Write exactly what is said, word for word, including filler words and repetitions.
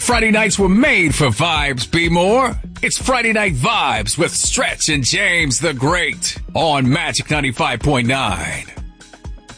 Friday nights were made for vibes, be more. It's Friday Night Vibes with Stretch and James the Great on Magic ninety-five point nine.